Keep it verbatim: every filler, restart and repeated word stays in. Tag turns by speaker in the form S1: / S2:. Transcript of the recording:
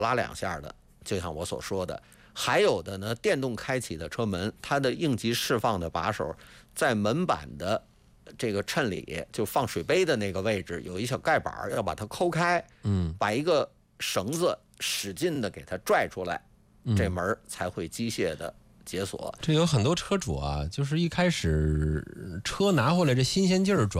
S1: 拉两下的，就像我所说的。还有的呢，电动开启的车门，它的应急释放的把手在门板的这个衬里，就放水杯的那个位置有一小盖板，要把它抠开，
S2: 嗯，
S1: 把一个绳子使劲的给它拽出来，这门才会机械的解锁。
S2: 这有很多车主啊，就是一开始车拿回来这新鲜劲儿转。